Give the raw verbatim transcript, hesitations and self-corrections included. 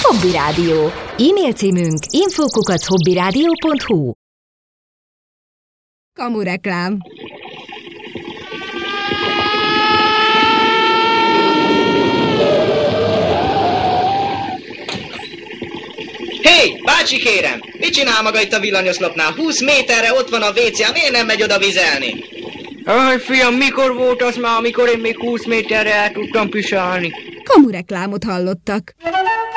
Hobby Rádió. E-mail címünk info kukac hobbyradio pont hu. Kamureklám. Hé, bácsi kérem! Mit csinál maga itt a villanyoszlopnál? húsz méterre ott van a vécé, miért nem megy oda vizelni? Aj, fiam, mikor volt az már, amikor én még húsz méterre el tudtam pisálni? Kamureklámot hallottak.